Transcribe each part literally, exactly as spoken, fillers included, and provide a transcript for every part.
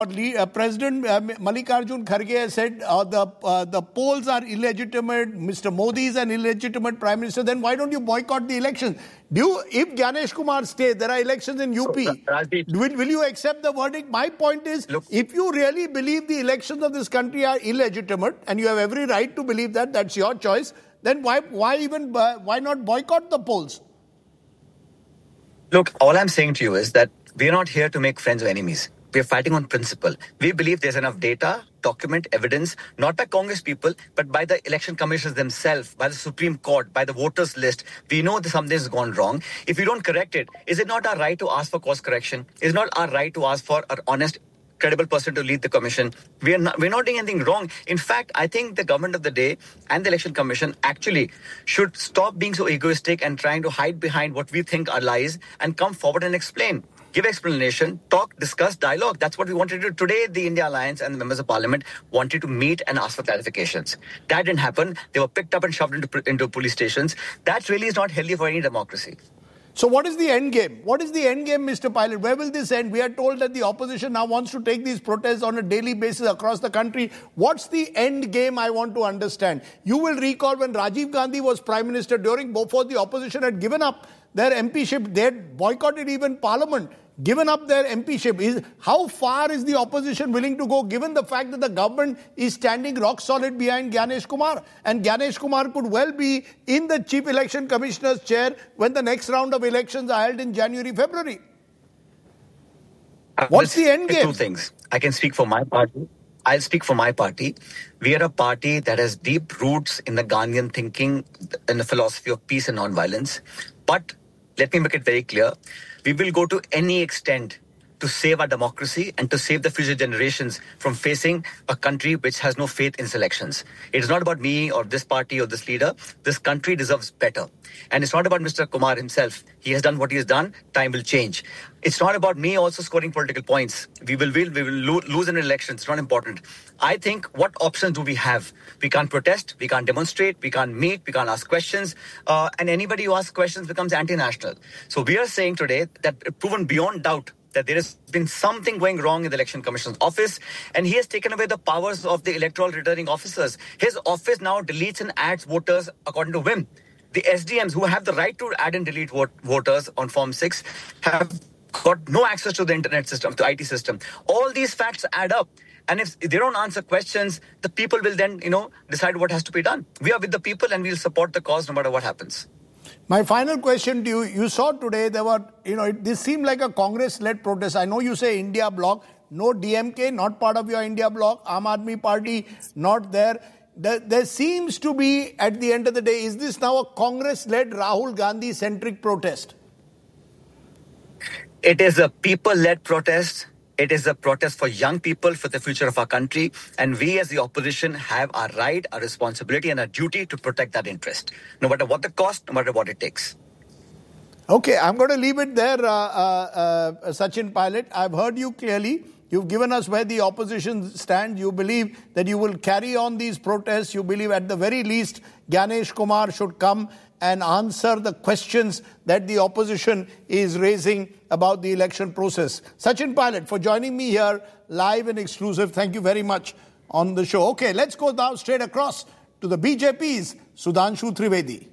Uh, President uh, Mallikarjun Kharge has said uh, the uh, the polls are illegitimate. Mister Modi is an illegitimate prime minister. Then why don't you boycott the elections? Do you, if Gyanesh Kumar stays, there are elections in U P. Will, will you accept the verdict? My point is, Look, if you really believe the elections of this country are illegitimate, and you have every right to believe that, that's your choice. Then why why even uh, why not boycott the polls? Look, all I'm saying to you is that we are not here to make friends or enemies. We're fighting on principle. We believe there's enough data, document, evidence, not by Congress people, but by the election commissioners themselves, by the Supreme Court, by the voters list. We know that something has gone wrong. If we don't correct it, is it not our right to ask for course correction? Is it not our right to ask for an honest, credible person to lead the commission? We are not, we're not doing anything wrong. In fact, I think the government of the day and the election commission actually should stop being so egoistic and trying to hide behind what we think are lies and come forward and explain. Give explanation, talk, discuss, dialogue. That's what we wanted to do. Today, the India Alliance and the members of parliament wanted to meet and ask for clarifications. That didn't happen. They were picked up and shoved into, into police stations. That really is not healthy for any democracy. So what is the end game? What is the end game, Mister Pilot? Where will this end? We are told that the opposition now wants to take these protests on a daily basis across the country. What's the end game? I want to understand. You will recall when Rajiv Gandhi was Prime Minister, during before the opposition had given up their M P ship, they had boycotted even Parliament, given up their M P ship. Is, how far is the opposition willing to go, given the fact that the government is standing rock solid behind Gyanesh Kumar? And Gyanesh Kumar could well be in the Chief Election Commissioner's chair when the next round of elections are held in January, February. What's the end game? Two things. I can speak for my party. I'll speak for my party. We are a party that has deep roots in the Gandhian thinking and the philosophy of peace and non-violence. But let me make it very clear. We will go to any extent to save our democracy and to save the future generations from facing a country which has no faith in its elections. It is not about me or this party or this leader. This country deserves better. And it's not about Mister Kumar himself. He has done what he has done. Time will change. It's not about me also scoring political points. We will, will we will lo- lose an election. It's not important. I think, what options do we have? We can't protest. We can't demonstrate. We can't meet. We can't ask questions. Uh, and anybody who asks questions becomes anti-national. So we are saying today that, proven beyond doubt, that there has been something going wrong in the Election Commission's office, and he has taken away the powers of the electoral returning officers. His office now deletes and adds voters according to whim. The S D Ms, who have the right to add and delete vote, voters on Form six, have got no access to the internet system, to I T system. All these facts add up. And if they don't answer questions, the people will then, you know, decide what has to be done. We are with the people and we'll support the cause no matter what happens. My final question to you, you saw today there were, you know, it, this seemed like a Congress-led protest. I know you say India bloc, no D M K, not part of your India bloc, Aam Aadmi Party, not there. There, there seems to be, at the end of the day, is this now a Congress-led Rahul Gandhi-centric protest? It is a people-led protest. It is a protest for young people, for the future of our country. And we as the opposition have our right, our responsibility and our duty to protect that interest. No matter what the cost, no matter what it takes. Okay, I'm going to leave it there, uh, uh, uh, Sachin Pilot. I've heard you clearly. You've given us where the opposition stands. You believe that you will carry on these protests. You believe at the very least Gyanesh Kumar should come and answer the questions that the opposition is raising about the election process. Sachin Pilot, for joining me here live and exclusive, thank you very much on the show. Okay, let's go now straight across to the B J P's Sudhanshu Trivedi.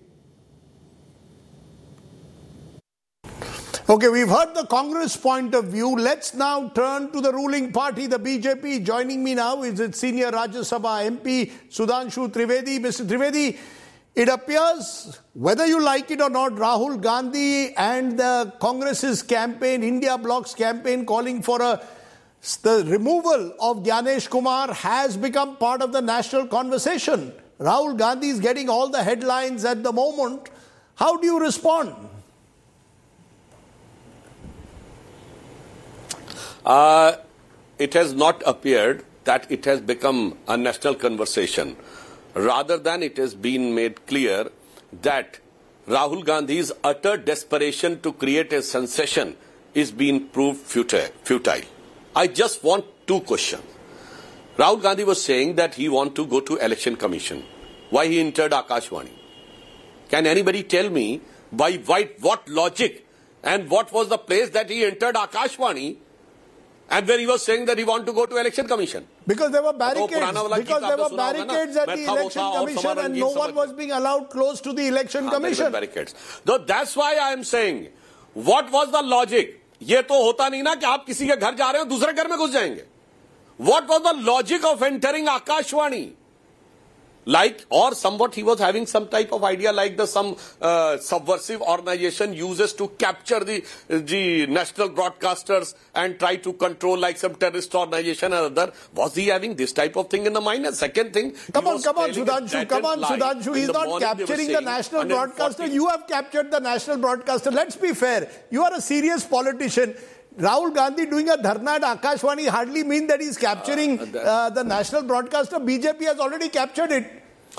Okay, we've heard the Congress point of view. Let's now turn to the ruling party, the B J P. Joining me now is its senior Rajya Sabha M P, Sudhanshu Trivedi. Mister Trivedi, it appears, whether you like it or not, Rahul Gandhi and the Congress's campaign, India Bloc's campaign, calling for a, the removal of Gyanesh Kumar has become part of the national conversation. Rahul Gandhi is getting all the headlines at the moment. How do you respond? Uh, it has not appeared that it has become a national conversation. Rather than it has been made clear that Rahul Gandhi's utter desperation to create a sensation is being proved futile. I just want two questions. Rahul Gandhi was saying that he wants to go to election commission. Why he entered Akashvani? Can anybody tell me by what logic and what was the place that he entered Akashvani And when he was saying that he want to go to election commission. Because there were barricades, because there were barricades at the election commission and no one was being allowed close to the election commission. Barricades. So that's why I am saying, what was the logic? ये तो होता नहीं ना कि आप किसी के घर जा रहे हो दूसरे घर में घुस जाएंगे. What was the logic of entering Akashvani? Like, or somewhat he was having some type of idea like the some uh, subversive organization uses to capture the the national broadcasters and try to control like some terrorist organization or other. Was he having this type of thing in the mind? And second thing, come on, come on, Sudhanshu, come on, Sudhanshu. He's not capturing the national broadcaster. You have captured the national broadcaster. Let's be fair. You are a serious politician. Rahul Gandhi doing a dharna at Akashvani hardly means that he's capturing uh, that, uh, the national broadcaster. B J P has already captured it.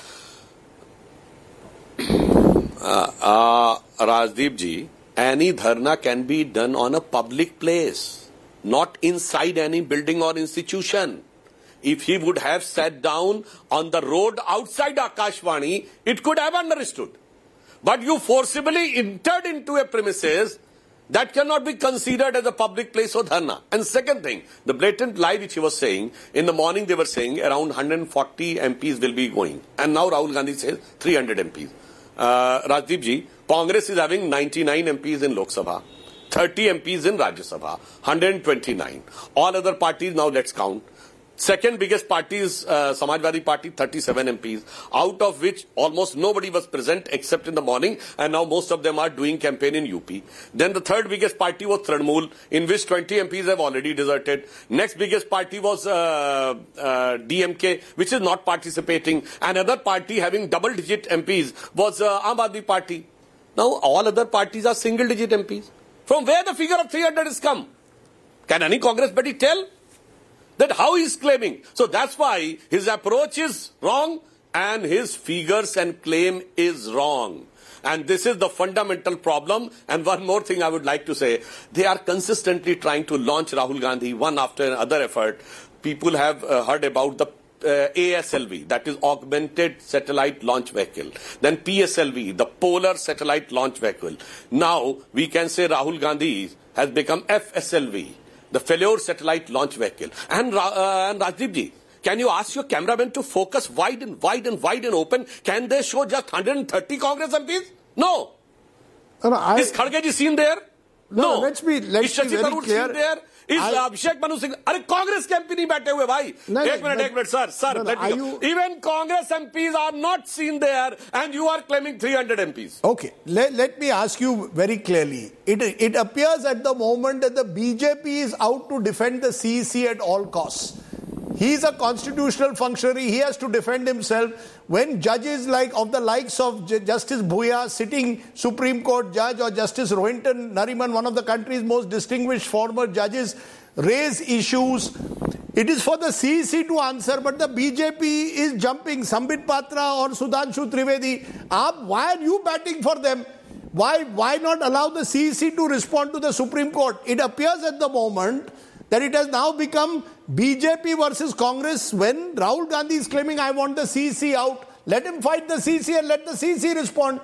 Uh, uh, Rajdeep ji, any dharna can be done on a public place, not inside any building or institution. If he would have sat down on the road outside Akashvani, it could have understood. But you forcibly entered into a premises that cannot be considered as a public place or dharna. And second thing, the blatant lie which he was saying, in the morning they were saying around one hundred forty M Ps will be going. And now Rahul Gandhi says three hundred M Ps. Uh, Rajdeep ji, Congress is having ninety-nine M Ps in Lok Sabha, thirty M Ps in Rajya Sabha, one hundred twenty-nine. All other parties, now let's count. Second biggest party is uh, Samajwadi Party, thirty-seven M Ps, out of which almost nobody was present except in the morning, and now most of them are doing campaign in U P. Then the third biggest party was Trinamool, in which twenty M Ps have already deserted. Next biggest party was uh, uh, D M K, which is not participating. Another party having double-digit M Ps was uh, Aam Aadmi Party. Now all other parties are single-digit M Ps. From where the figure of three hundred has come? Can any Congress buddy tell? That how he is claiming. So that's why his approach is wrong and his figures and claim is wrong. And this is the fundamental problem. And one more thing I would like to say. They are consistently trying to launch Rahul Gandhi one after another effort. People have uh, heard about the uh, A S L V, that is Augmented Satellite Launch Vehicle. Then P S L V, the Polar Satellite Launch Vehicle. Now we can say Rahul Gandhi has become F S L V. The Failure Satellite Launch Vehicle. And, uh, and Rajdeep ji, can you ask your cameraman to focus wide and wide and wide and open? Can they show just one hundred thirty Congress M Ps? No. no, no I, is Kharge ji seen there? No. no. Let's be, let's is be very Tharoor clear. Seen there? Is I, Abhishek Manu Singh? Are Congress के M P नहीं बैठे हुए भाई? No, एक minute, एक minute, sir, sir. No, no, let me you, Even Congress M Ps are not seen there, and you are claiming three hundred M Ps. Okay, let, let me ask you very clearly. It it appears at the moment that the B J P is out to defend the C E C at all costs. He is a constitutional functionary. He has to defend himself. When judges like of the likes of J- Justice Bhuya, sitting Supreme Court judge, or Justice Rohinton Nariman, one of the country's most distinguished former judges, raise issues, it is for the C E C to answer, but the B J P is jumping. Sambit Patra or Sudhanshu Trivedi, Aap, why are you batting for them? Why, why not allow the C E C to respond to the Supreme Court? It appears at the moment that it has now become B J P versus Congress. When Rahul Gandhi is claiming, I want the C E C out, let him fight the C E C and let the C E C respond.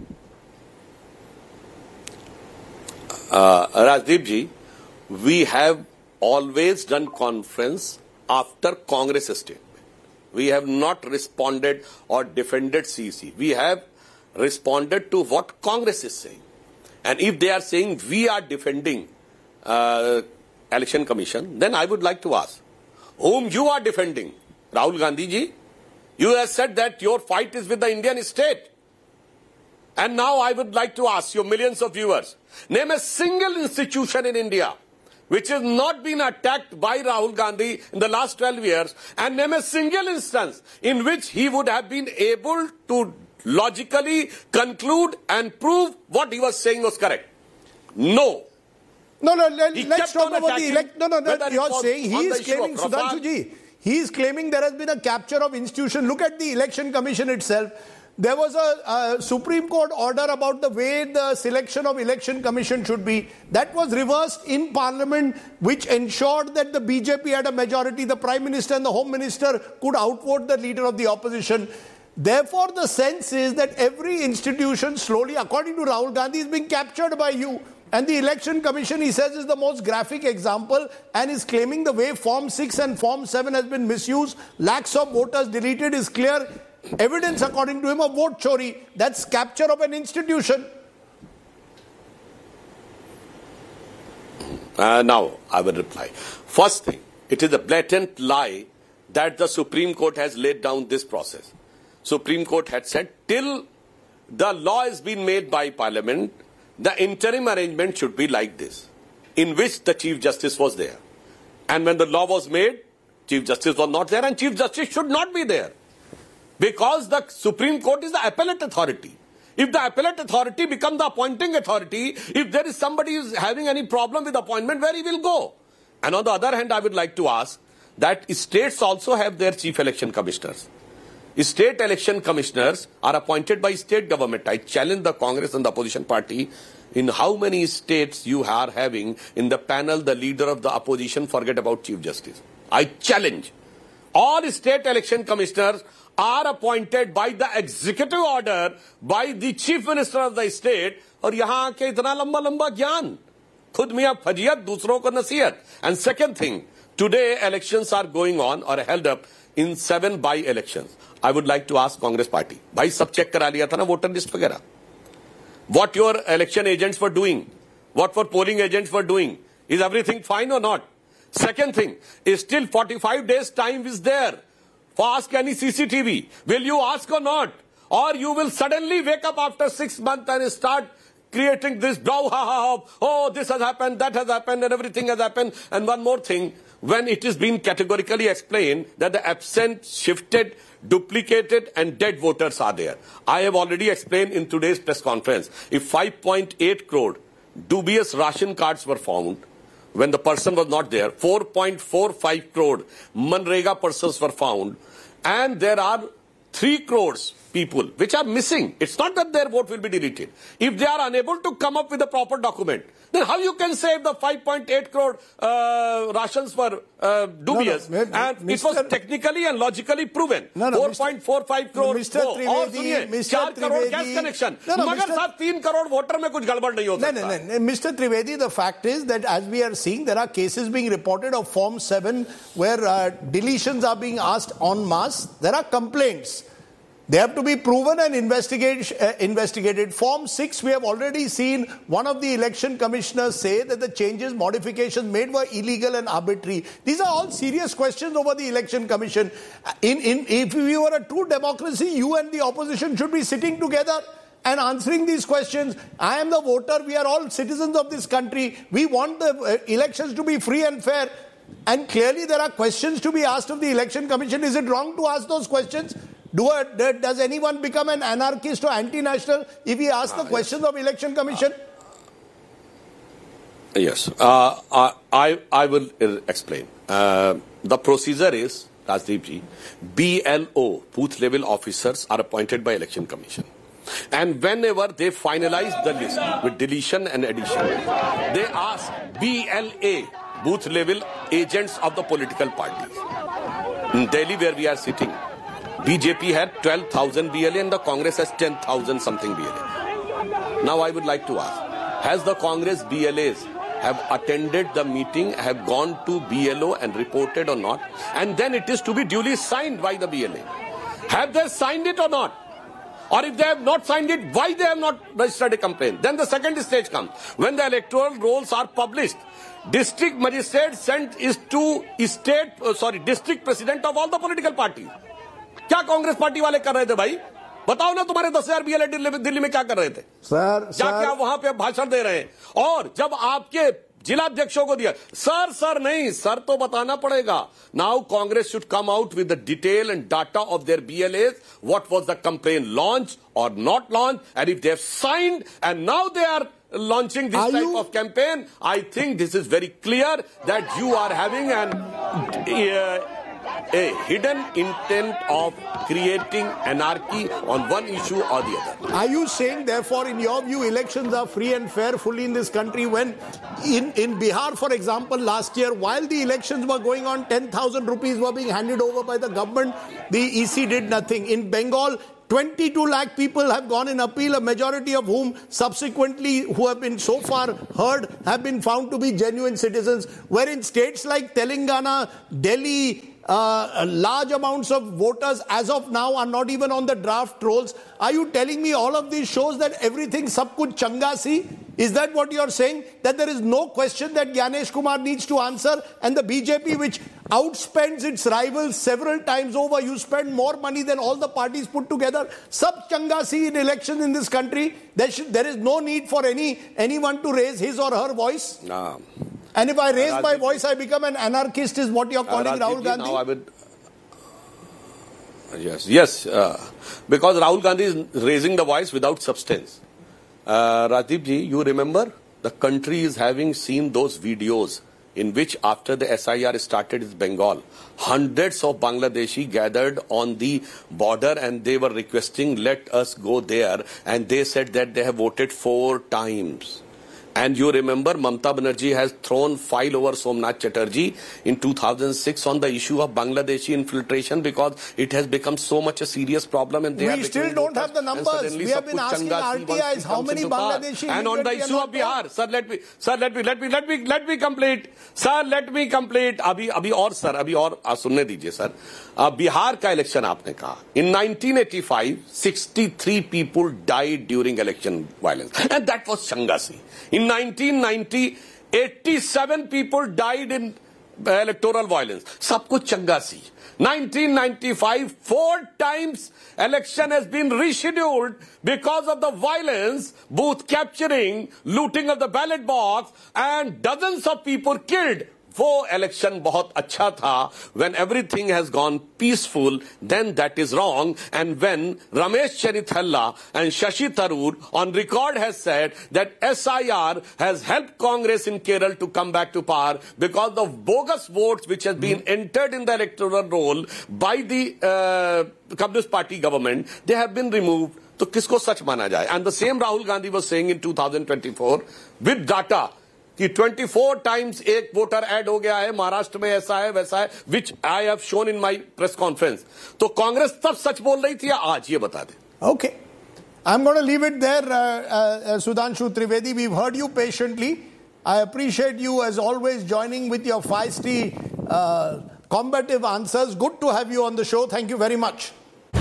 Uh, Rajdeep ji, we have always done conference after Congress statement. We have not responded or defended C E C. We have responded to what Congress is saying. And if they are saying we are defending uh, Election Commission, then I would like to ask, whom you are defending? Rahul Gandhi ji? You have said that your fight is with the Indian state. And now I would like to ask your millions of viewers, name a single institution in India which has not been attacked by Rahul Gandhi in the last twelve years, and name a single instance in which he would have been able to logically conclude and prove what he was saying was correct. No. No, no, let, let's talk about the elect. No, no, no, you're saying he is claiming, Sudhanshu ji, he is claiming there has been a capture of institution. Look at the Election Commission itself. There was a, a Supreme Court order about the way the selection of Election Commission should be. That was reversed in Parliament, which ensured that the B J P had a majority. The Prime Minister and the Home Minister could outvote the leader of the opposition. Therefore, the sense is that every institution slowly, according to Rahul Gandhi, is being captured by you. And the Election Commission, he says, is the most graphic example and is claiming the way Form six and Form seven has been misused. Lakhs of voters deleted is clear evidence, according to him, of vote chori. That's capture of an institution. Uh, now, I will reply. First thing, it is a blatant lie that the Supreme Court has laid down this process. Supreme Court had said till the law has been made by Parliament, the interim arrangement should be like this, in which the Chief Justice was there. And when the law was made, Chief Justice was not there and Chief Justice should not be there. Because the Supreme Court is the appellate authority. If the appellate authority becomes the appointing authority, if there is somebody who is having any problem with appointment, where he will go? And on the other hand, I would like to ask that states also have their chief election commissioners. State election commissioners are appointed by state government. I challenge the Congress and the opposition party, in how many states you are having in the panel the leader of the opposition, forget about Chief Justice. I challenge. All state election commissioners are appointed by the executive order by the chief minister of the state. और यहाँ आके इतना लंबा लंबा ज्ञान, खुद मियाँ फजियत, दूसरों को नसीहत. And second thing, today elections are going on or held up in seven by-elections. I would like to ask Congress party, भाई सब चेक करा लिया था ना वोटर लिस्ट वगैरह? What your election agents were doing, what for polling agents were doing, is everything fine or not? Second thing, is still forty-five days time is there for ask any C C T V. Will you ask or not? Or you will suddenly wake up after six months and start creating this brouhaha of, oh, this has happened, that has happened, and everything has happened. And one more thing, when it is being categorically explained that the absent, shifted, duplicated and dead voters are there. I have already explained in today's press conference, if five point eight crore dubious ration cards were found, when the person was not there, four point four five crore Manrega persons were found, and there are three crores people which are missing. It's not that their vote will be deleted. If they are unable to come up with a proper document, then how you can say the five point eight crore uh, rations were uh, dubious? No, no, and Mister it was technically and logically proven. No, no, four point four five crore. Mister Trivedi, Mister four crore gas connection. No, no, Magar साहब three crore voter में कुछ गड़बड़ नहीं हो सकता. No, no, no. Mister Trivedi, the fact is that as we are seeing, there are cases being reported of Form seven where uh, deletions are being asked en masse. There are complaints. They have to be proven and investigate, uh, investigated. Form six, we have already seen one of the election commissioners say that the changes, modifications made were illegal and arbitrary. These are all serious questions over the election commission. In, in, if we were a true democracy, you and the opposition should be sitting together and answering these questions. I am the voter. We are all citizens of this country. We want the uh, elections to be free and fair. And clearly there are questions to be asked of the election commission. Is it wrong to ask those questions? Do a, does anyone become an anarchist or anti-national if he asks ah, the questions yes. of election commission? Uh, yes. Uh, I, I will explain. Uh, the procedure is, Rajdeep ji, B L O, booth level officers, are appointed by election commission. And whenever they finalize the list with deletion and addition, they ask B L A, booth level agents of the political parties. In Delhi, where we are sitting, B J P had twelve thousand B L A and the Congress has ten thousand something B L A. Now I would like to ask, has the Congress B L As have attended the meeting, have gone to B L O and reported or not? And then it is to be duly signed by the B L A. Have they signed it or not? Or if they have not signed it, why they have not registered a complaint? Then the second stage comes. When the electoral rolls are published, district magistrate sent is to state, uh, sorry, district president of all the political parties. क्या Congress party वाले कर रहे थे भाई? बताओ ना तुम्हारे दस हजार बीएलए दिल्ली में क्या कर रहे थे? सर, जाके आप वहां पे भाषण दे रहे हैं और जब आपके जिलाध्यक्षों को दिया, सर सर नहीं, सर तो बताना पड़ेगा. Now Congress should come out with the detail and data of their B L As, what was the complaint launched or not launched, and if they have signed and now they are launching this are type you? of campaign, I think this is very clear that you are having an uh, a hidden intent of creating anarchy on one issue or the other. Are you saying, therefore, in your view, elections are free and fair fully in this country when in, in Bihar, for example, last year, while the elections were going on, ten thousand rupees were being handed over by the government, the E C did nothing. In Bengal, twenty-two lakh people have gone in appeal, a majority of whom subsequently, who have been so far heard, have been found to be genuine citizens. Where in states like Telangana, Delhi, uh, large amounts of voters as of now are not even on the draft rolls. Are you telling me all of this shows that everything sab kuch changa si? Is that what you're saying? That there is no question that Gyanesh Kumar needs to answer, and the B J P, which outspends its rivals several times over, you spend more money than all the parties put together. Sab changa si in elections in this country. There, should, there is no need for any anyone to raise his or her voice. No. And if I raise Rajdeep, my voice, I become an anarchist, is what you're calling Rajdeep, Rahul Gandhi? Now I would, yes, yes. Uh, because Rahul Gandhi is raising the voice without substance. Uh, Rajdeep ji, you remember the country is having seen those videos in which after the S I R started in Bengal, hundreds of Bangladeshi gathered on the border and they were requesting, let us go there. And they said that they have voted four times. And you remember Mamata Banerjee has thrown file over Somnath Chatterjee in two thousand six on the issue of Bangladeshi infiltration because it has become so much a serious problem. And they we still don't have the numbers. We have been asking R T Is how many Bangladeshi. And on the issue of Bihar, sir, let me, sir, let me, let me, let me, let me complete. Sir, let me complete. Abhi, abhi और sir, abhi और सुनने दीजिए sir. Bihar का election आपने कहा. In nineteen eighty-five, sixty-three people died during election violence, and that was Changasi. In nineteen ninety, eighty-seven people died in electoral violence. Sab kuch Changasi. nineteen ninety-five, four times election has been rescheduled because of the violence, booth capturing, looting of the ballot box, and dozens of people killed. वो election बहुत अच्छा था. When everything has gone peaceful, then that is wrong. And when Ramesh Chenichalla and Shashi Tharoor on record has said that S I R has helped Congress in Kerala to come back to power because of bogus votes which has been entered in the electoral roll by the uh, Communist Party government, they have been removed. तो किसको सच माना जाए? And the same Rahul Gandhi was saying in two thousand twenty-four with data कि twenty-four times एक voter add हो गया है, महाराष्ट्र में ऐसा है वैसा है, which I have shown in my press conference. तो कांग्रेस तब सच बोल रही थी या आज? ये बता दे. Okay, I'm going to leave it there. uh, uh, Sudhanshu Trivedi, we've heard you patiently. I appreciate you as always joining with your feisty uh, combative answers. Good to have you on the show. Thank you very much.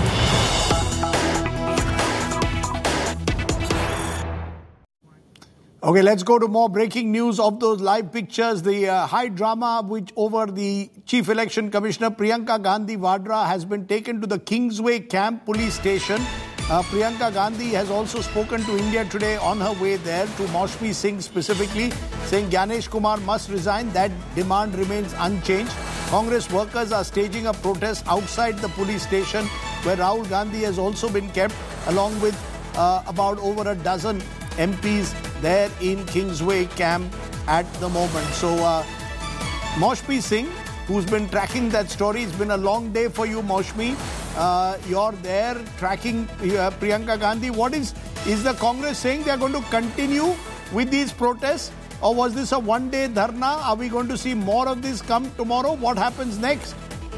Okay, let's go to more breaking news of those live pictures. The uh, high drama which over the Chief Election Commissioner Priyanka Gandhi Vadra has been taken to the Kingsway Camp Police Station. Uh, Priyanka Gandhi has also spoken to India Today on her way there, to Maushmi Singh specifically, saying Gyanesh Kumar must resign. That demand remains unchanged. Congress workers are staging a protest outside the police station where Rahul Gandhi has also been kept, along with uh, about over a dozen M Ps there in Kingsway Camp at the moment. So, uh, Maushmi Singh, who's been tracking that story, it's been a long day for you, Maushmi. Uh, you're there tracking uh, Priyanka Gandhi. What is, is the Congress saying they're going to continue with these protests? Or was this a one-day dharna? Are we going to see more of this come tomorrow? What happens next?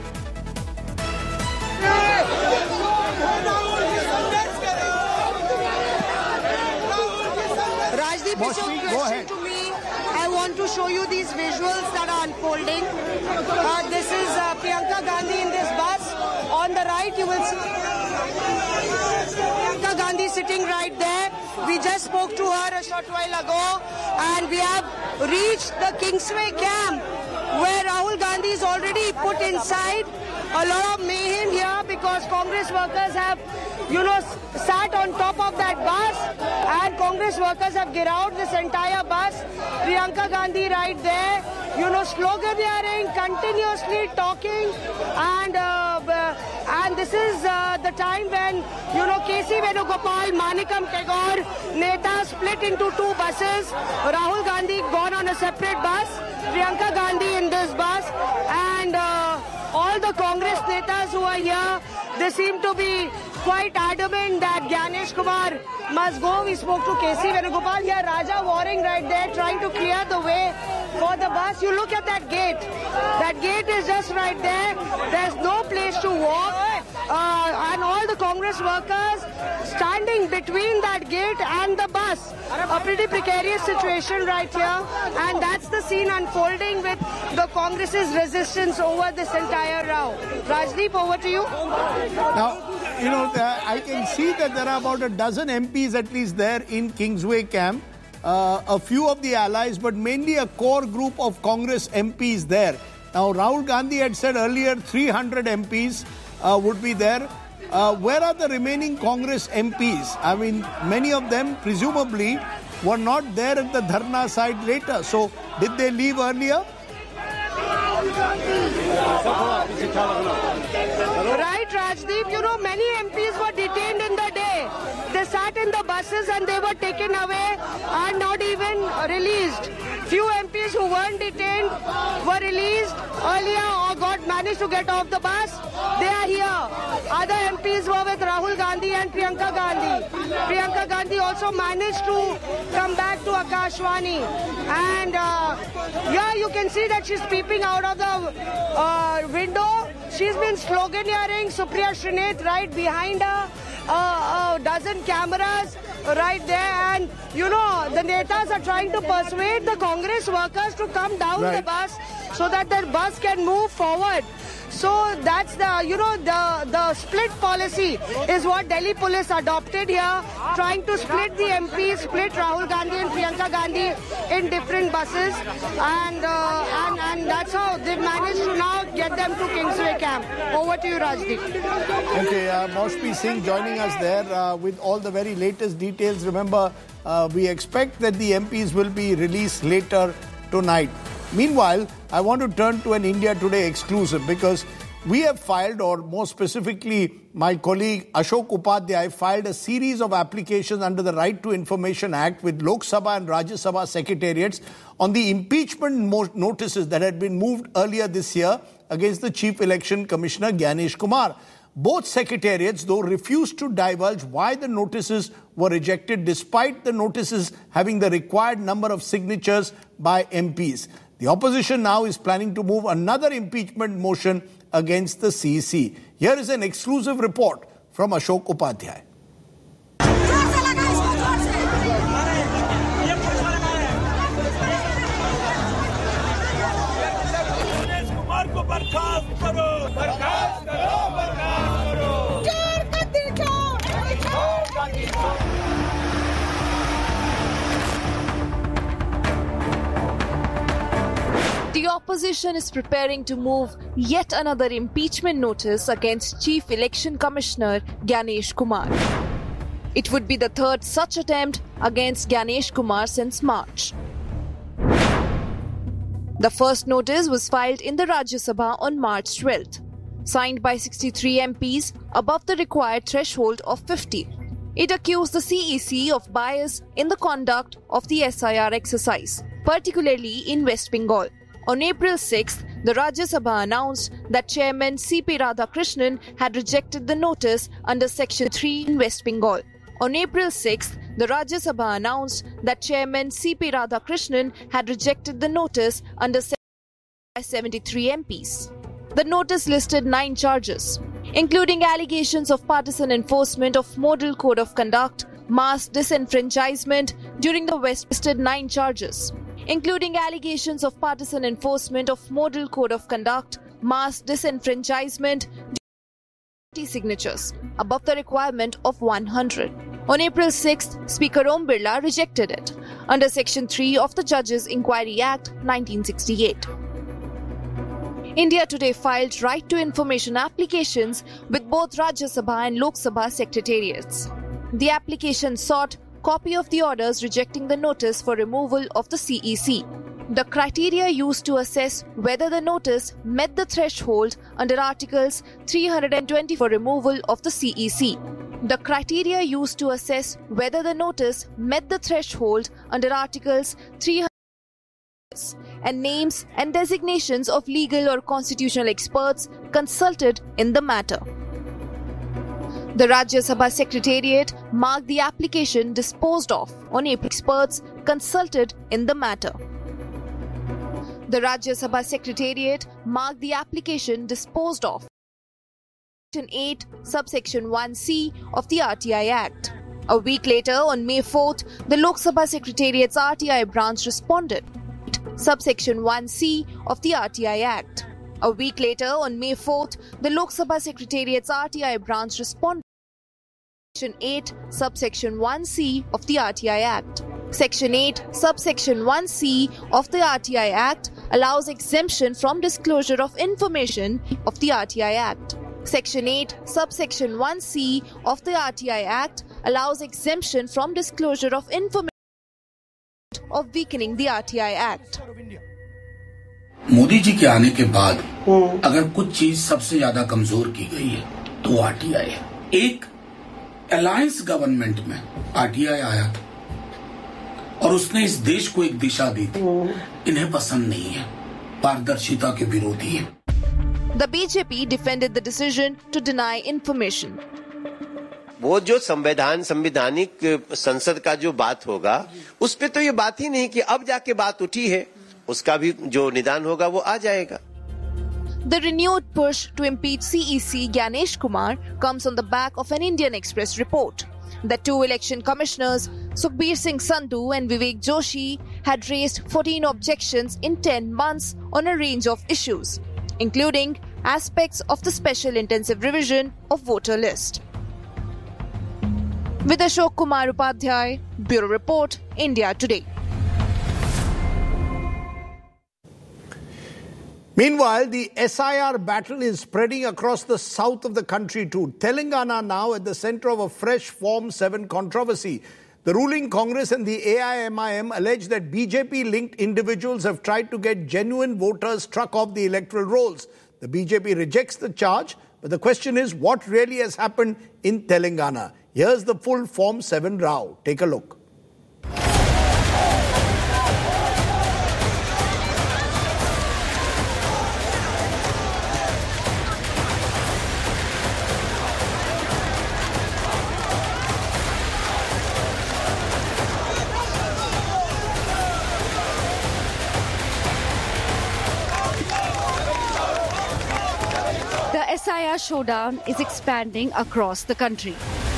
Maushmi, go ahead. To me, I want to show you these visuals that are unfolding. Uh, this is uh, Priyanka Gandhi in this bus. On the right, you will see Priyanka Gandhi sitting right there. We just spoke to her a short while ago, and we have reached the Kingsway camp where Rahul Gandhi is already put inside. A lot of mayhem here because Congress workers have, you know, sat on top of that bus, and Congress workers have girouted this entire bus. Priyanka Gandhi right there, you know, sloganeering, continuously talking, and uh, and this is uh, the time when, you know, K C Venugopal, Manikam Tagore, Neta split into two buses. Rahul Gandhi gone on a separate bus, Priyanka Gandhi in this bus, and uh, all the Congress netas who are here, they seem to be quite adamant that Gyanesh Kumar must go. We spoke to K C Venugopal here, Raja warring right there, trying to clear the way for the bus. You look at that gate. That gate is just right there. There's no place to walk. Uh, and all the the Congress workers standing between that gate and the bus. A pretty precarious situation right here, and that's the scene unfolding with the Congress's resistance over this entire row. Rajdeep, over to you. Now, you know, I can see that there are about a dozen M Ps at least there in Kingsway camp. Uh, a few of the allies, but mainly a core group of Congress M Ps there. Now, Rahul Gandhi had said earlier three hundred M Ps uh, would be there. Uh, where are the remaining Congress M Ps? I mean, many of them presumably were not there at the Dharna site later. So, did they leave earlier? Right, Rajdeep. You know, many M Ps were detained in the day. They sat in the buses and they were taken away and not even released. Few M Ps who weren't detained were released earlier or got managed to get off the bus. They are here. Other M Ps were with Rahul Gandhi and Priyanka Gandhi. Priyanka Gandhi also managed to come back to Akashvani. And uh, yeah, you can see that she's peeping out of the uh, window. She's been sloganeering Supriya Shrineth right behind her. Uh, a dozen cameras right there, and you know the netas are trying to persuade the Congress workers to come down right. the bus so that the bus can move forward. So that's the, you know, the, the split policy is what Delhi police adopted here, trying to split the M Ps, split Rahul Gandhi and Priyanka Gandhi in different buses, and uh, and, and that's how they've managed to now get them to Kingsway camp. Over to you, Rajdeep. Okay, uh, Maushmi Singh joining us there uh, with all the very latest details. Remember, uh, we expect that the M Ps will be released later tonight. Meanwhile, I want to turn to an India Today exclusive because we have filed, or more specifically, my colleague Ashok Upadhyay filed a series of applications under the Right to Information Act with Lok Sabha and Rajya Sabha secretariats on the impeachment notices that had been moved earlier this year against the Chief Election Commissioner Gyanesh Kumar. Both secretariats, though, refused to divulge why the notices were rejected despite the notices having the required number of signatures by M Ps. The opposition now is planning to move another impeachment motion against the C E C. Here is an exclusive report from Ashok Upadhyay. The opposition is preparing to move yet another impeachment notice against Chief Election Commissioner Gyanesh Kumar. It would be the third such attempt against Gyanesh Kumar since March. The first notice was filed in the Rajya Sabha on March twelfth, signed by sixty-three M Ps above the required threshold of fifty. It accused the C E C of bias in the conduct of the S I R exercise, particularly in West Bengal. On April sixth, the Rajya Sabha announced that Chairman C P Radhakrishnan had rejected the notice under Section three in West Bengal. On April sixth, the Rajya Sabha announced that Chairman C P Radhakrishnan had rejected the notice under Section by seventy-three M Ps. The notice listed nine charges, including allegations of partisan enforcement of Model Code of Conduct, mass disenfranchisement during the West listed nine charges. including allegations of partisan enforcement of Model Code of Conduct, mass disenfranchisement, signatures, above the requirement of one hundred. On April sixth, Speaker Om Birla rejected it, under Section three of the Judges Inquiry Act nineteen sixty-eight. India Today filed right to information applications with both Rajya Sabha and Lok Sabha secretariats. The application sought copy of the orders rejecting the notice for removal of the C E C. The criteria used to assess whether the notice met the threshold under Articles three hundred twenty for removal of the C E C. The criteria used to assess whether the notice met the threshold under Articles three hundred and names and designations of legal or constitutional experts consulted in the matter. The Rajya Sabha Secretariat marked the application disposed of on April. Experts consulted in the matter. The Rajya Sabha Secretariat marked the application disposed of Section eight, subsection one C of the R T I Act. A week later, on May fourth, the Lok Sabha Secretariat's R T I branch responded. Subsection one C of the R T I Act. A week later, on May fourth, the Lok Sabha Secretariat's R T I branch responded. Section eight, subsection one C of the R T I Act. Section eight, subsection one C of the R T I Act allows exemption from disclosure of information of the R T I Act. Section eight, subsection one C of the R T I Act allows exemption from disclosure of information of weakening the R T I Act. Modi ji के आने के बाद अगर कुछ चीज सबसे ज्यादा कमजोर की गई है तो आरटीआई है। एक अलायंस गवर्नमेंट में आरटीआई आया था और उसने इस देश को एक दिशा दी थी। इन्हें पसंद नहीं है, पारदर्शिता के विरोधी है। The B J P defended the decision to deny information. वो जो संविधान संवैधानिक संसद का जो बात होगा उस पे तो ये बात ही नहीं कि अब जाके बात उठी है, उसका भी जो निदान होगा वो आ जाएगा। The renewed push to impeach C E C Gyanesh Kumar comes on the back of an Indian Express report that two election commissioners, Sukhbir Singh Sandhu and Vivek Joshi, had raised fourteen objections in ten months on a range of issues, including aspects of the special intensive revision of voter list. With Ashok Kumar Upadhyay, Bureau Report, India Today. Meanwhile, the S I R battle is spreading across the south of the country too. Telangana now at the center of a fresh Form seven controversy. The ruling Congress and the A I M I M allege that B J P-linked individuals have tried to get genuine voters struck off the electoral rolls. The B J P rejects the charge, but the question is what really has happened in Telangana. Here's the full Form seven row. Take a look. The S I R showdown is expanding across the country.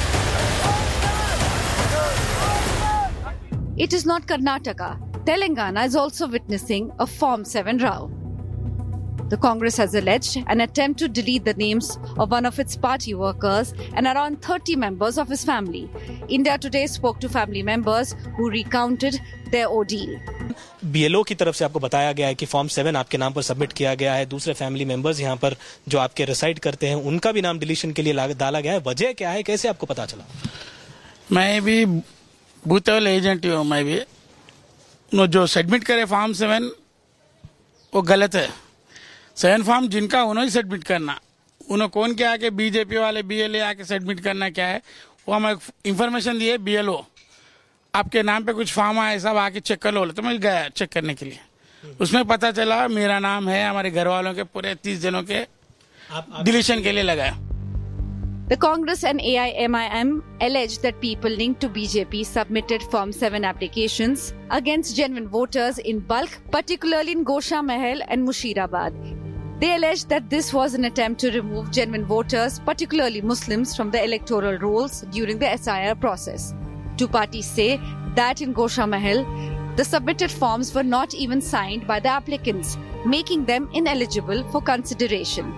It is not Karnataka. Telangana is also witnessing a Form seven row. The Congress has alleged an attempt to delete the names of one of its party workers and around thirty members of his family. India Today spoke to family members who recounted their ordeal. BLO की तरफ से आपको बताया गया है कि form seven आपके नाम पर सबमिट किया गया है। दूसरे फैमिली मेंबर्स यहाँ पर जो आपके रिसाइड करते हैं उनका भी नाम डिलीशन के लिए डाला गया है। वजह क्या है, कैसे आपको पता चला? मैं भी बूथ लेवल एजेंट हूँ। मैं भी जो सबमिट करे फॉर्म सेवन वो गलत है। सेवन फॉर्म जिनका उन्होंने सबमिट करना, उन्होंने कौन क्या आके बीजेपी वाले बीएलए आके सबमिट करना क्या है वो हमें इंफॉर्मेशन दिए बीएलओ आपके नाम पे कुछ फॉर्म आया सब आके चेक कर लो। तो मैं गया चेक करने के लिए, उसमें पता चला मेरा नाम है, हमारे घर वालों के पूरे तीस जनों के डिलीशन के लिए लगाया। The Congress and A I M I M alleged that people linked to B J P submitted Form seven applications against genuine voters in bulk, particularly in Gosha Mahal and Mushirabad. They alleged that this was an attempt to remove genuine voters, particularly Muslims, from the electoral rolls during the S I R process. Two parties say that in Gosha Mahal, the submitted forms were not even signed by the applicants, making them ineligible for consideration.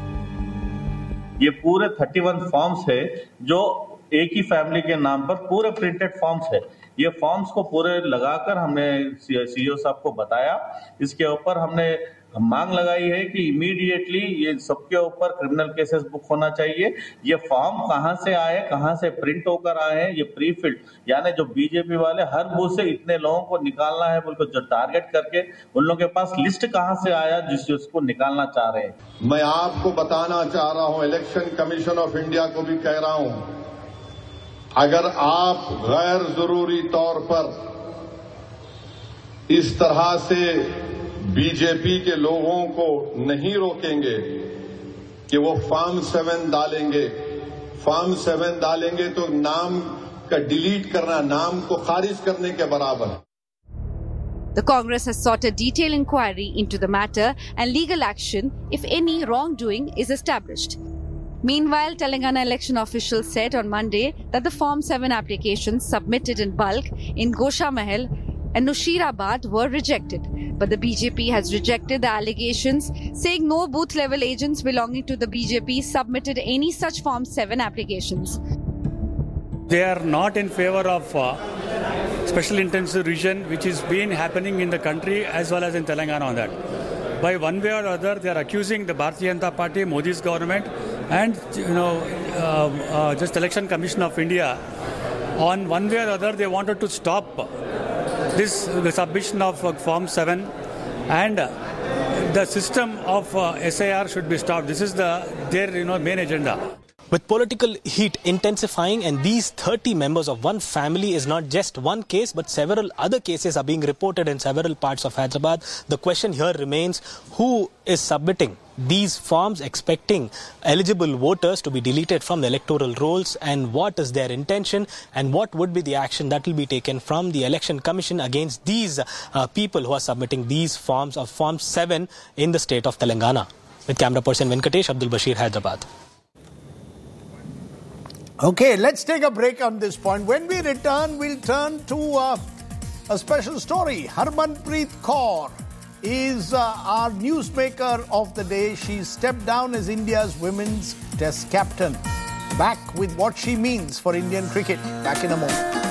ये पूरे इकतीस forms है जो एक ही family के नाम पर पूरे प्रिंटेड फॉर्म्स है। ये फॉर्म्स को पूरे लगाकर हमने सीईओ साहब को बताया। इसके ऊपर हमने मांग लगाई है कि इमीडिएटली ये सबके ऊपर क्रिमिनल केसेस बुक होना चाहिए। ये फॉर्म कहां से आए, कहां से प्रिंट होकर आए हैं, ये प्री फिल्ड, यानी जो बीजेपी वाले हर बूथ से इतने लोगों को निकालना है बोल जो टारगेट करके उन लोगों के पास लिस्ट कहां से आया जिस उसको निकालना चाह रहे हैं। मैं आपको बताना चाह रहा हूं, इलेक्शन कमीशन ऑफ इंडिया को भी कह रहा हूं, अगर आप गैर जरूरी तौर पर इस तरह से बीजेपी के लोगों को नहीं रोकेंगे कि वो फॉर्म सेवन डालेंगे, फॉर्म सेवन डालेंगे तो नाम का डिलीट करना, नाम को खारिज करने के बराबर है। The Congress has sought a detailed inquiry into the matter and legal action if any wrongdoing is established. Meanwhile, Telangana election officials said on Monday that the Form seven applications submitted in bulk in Gosha Mahal and Nushirabad were rejected. But the B J P has rejected the allegations, saying no booth-level agents belonging to the B J P submitted any such Form seven applications. They are not in favor of uh, special intensive revision, which is been happening in the country as well as in Telangana on that. By one way or other, they are accusing the Bharatiya Janata Party, Modi's government, and you know, uh, uh, just Election Commission of India. On one way or other, they wanted to stop this the submission of uh, Form seven, and uh, the system of uh, S I R should be stopped. This is the their you know main agenda. With political heat intensifying and these thirty members of one family is not just one case but several other cases are being reported in several parts of Hyderabad, the question here remains, who is submitting these forms expecting eligible voters to be deleted from the electoral rolls, and what is their intention and what would be the action that will be taken from the Election Commission against these uh, people who are submitting these forms of Form seven in the state of Telangana. With camera person Venkatesh, Abdul Bashir, Hyderabad. Okay, let's take a break on this point. When we return, we'll turn to uh, a special story. Harmanpreet Kaur is uh, our newsmaker of the day. She's stepped down as India's women's test captain. Back with what she means for Indian cricket. Back in a moment.